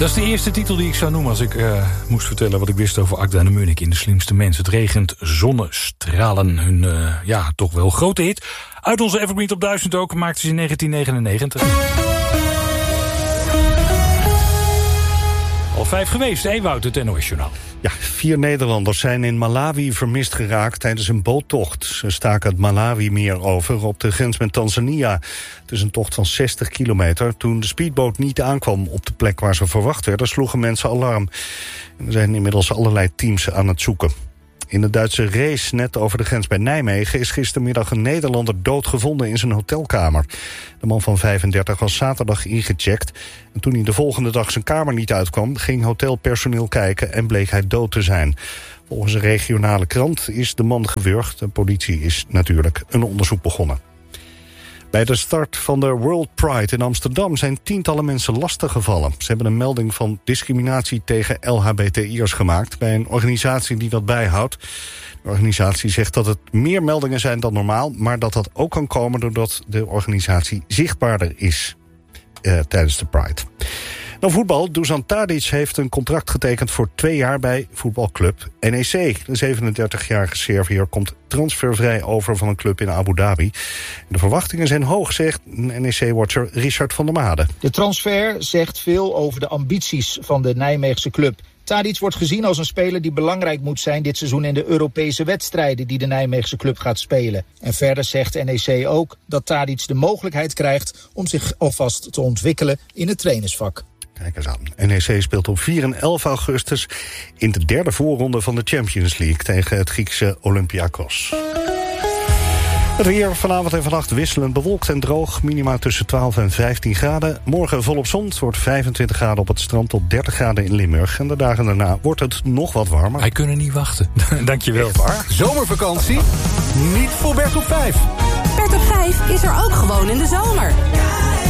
Dat is de eerste titel die ik zou noemen als ik moest vertellen wat ik wist over Akda en de Munnik in De Slimste Mens. Het regent zonnestralen, hun toch wel grote hit. Uit onze Evergreen Top 1000 ook, maakte ze in 1999. Al 5 geweest, Ewout, het NOS-journaal. Ja, 4 Nederlanders zijn in Malawi vermist geraakt tijdens een boottocht. Ze staken het Malawi-meer over op de grens met Tanzania. Het is een tocht van 60 kilometer. Toen de speedboot niet aankwam op de plek waar ze verwacht werden, sloegen mensen alarm. En er zijn inmiddels allerlei teams aan het zoeken. In de Duitse race net over de grens bij Nijmegen is gistermiddag een Nederlander doodgevonden in zijn hotelkamer. De man van 35 was zaterdag ingecheckt. En toen hij de volgende dag zijn kamer niet uitkwam, ging hotelpersoneel kijken en bleek hij dood te zijn. Volgens een regionale krant is de man gewurgd. De politie is natuurlijk een onderzoek begonnen. Bij de start van de World Pride in Amsterdam zijn tientallen mensen lastiggevallen. Ze hebben een melding van discriminatie tegen LHBTI'ers gemaakt bij een organisatie die dat bijhoudt. De organisatie zegt dat het meer meldingen zijn dan normaal, maar dat ook kan komen doordat de organisatie zichtbaarder is tijdens de Pride. Dan voetbal. Dusan Tadic heeft een contract getekend voor 2 jaar bij voetbalclub NEC. De 37-jarige Serviër komt transfervrij over van een club in Abu Dhabi. De verwachtingen zijn hoog, zegt NEC-watcher Richard van der Made. De transfer zegt veel over de ambities van de Nijmeegse club. Tadic wordt gezien als een speler die belangrijk moet zijn dit seizoen in de Europese wedstrijden die de Nijmeegse club gaat spelen. En verder zegt NEC ook dat Tadic de mogelijkheid krijgt om zich alvast te ontwikkelen in het trainersvak. Kijk eens aan. NEC speelt op 4 en 11 augustus in de derde voorronde van de Champions League tegen het Griekse Olympiakos. Het weer vanavond en vannacht wisselend bewolkt en droog. Minima tussen 12 en 15 graden. Morgen volop zon. Het wordt 25 graden op het strand tot 30 graden in Limburg. En de dagen daarna wordt het nog wat warmer. Wij kunnen niet wachten. Dankjewel. Zomervakantie? Niet voor Bert op 5. Bert op 5 is er ook gewoon in de zomer.